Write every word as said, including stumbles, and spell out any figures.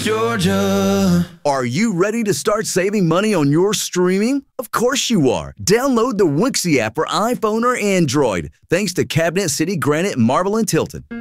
Georgia. Are you ready to start saving money on your streaming? Of course you are. Download the Wixie app for iPhone or Android. Thanks to Cabinet City, Granite, Marble, and Tilton.